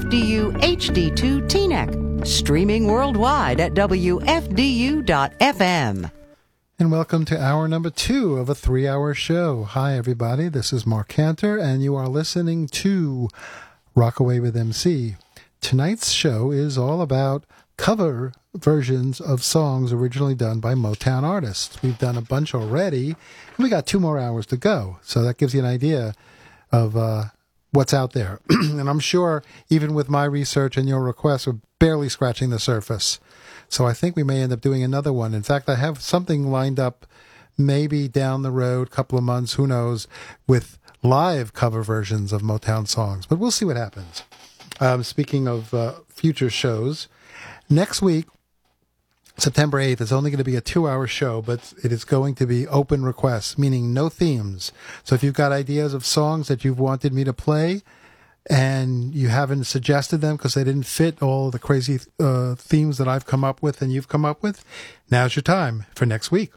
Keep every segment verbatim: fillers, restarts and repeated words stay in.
F D U H D two Teaneck. Streaming worldwide at W F D U dot F M. And welcome to hour number two of a three-hour show. Hi, everybody. This is Mark Cantor, and you are listening to Rockaway with M C. Tonight's show is all about cover versions of songs originally done by Motown artists. We've done a bunch already, and we got two more hours to go. So that gives you an idea of uh, what's out there. And I'm sure, even with my research and your requests, we're barely scratching the surface. So I think we may end up doing another one. In fact, I have something lined up maybe down the road, couple of months, who knows, with live cover versions of Motown songs. But we'll see what happens. Um, speaking of uh, future shows, next week, September eighth, is only going to be a two-hour show, but it is going to be open requests, meaning no themes. So if you've got ideas of songs that you've wanted me to play, and you haven't suggested them because they didn't fit all the crazy uh, themes that I've come up with and you've come up with, now's your time for next week.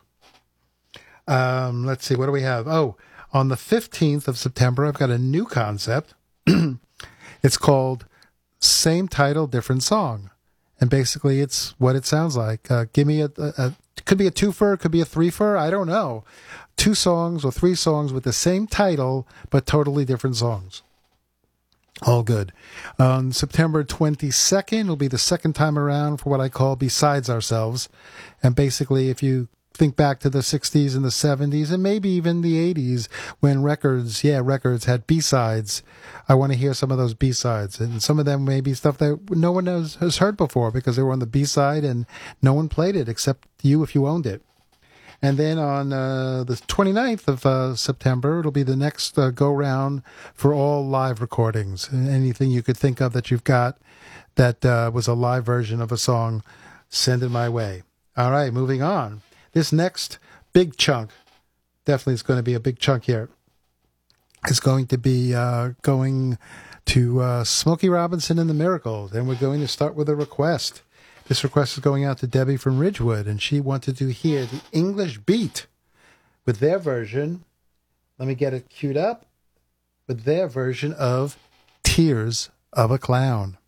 Um, let's see, what do we have? Oh, on the fifteenth of September, I've got a new concept. It's called Same Title, Different Song. And basically, it's what it sounds like. Uh, give me a, a, a, could be a twofer, could be a threefer, I don't know. Two songs or three songs with the same title, but totally different songs. All good. On September twenty-second will be the second time around for what I call Besides Ourselves. And basically, if you think back to the sixties and the seventies and maybe even the eighties when records, yeah, records had B-sides, I want to hear some of those B-sides. And some of them may be stuff that no one has, has heard before because they were on the B-side and no one played it except you if you owned it. And then on uh, the twenty-ninth of uh, September, it'll be the next uh, go-round for all live recordings. Anything you could think of that you've got that uh, was a live version of a song, send it my way. All right, moving on. This next big chunk, definitely is going to be a big chunk here, is going to be uh, going to uh, Smokey Robinson and the Miracles. And we're going to start with a request. This request is going out to Debbie from Ridgewood, and she wanted to hear the English Beat with their version. Let me get it queued up. With their version of Tears of a Clown.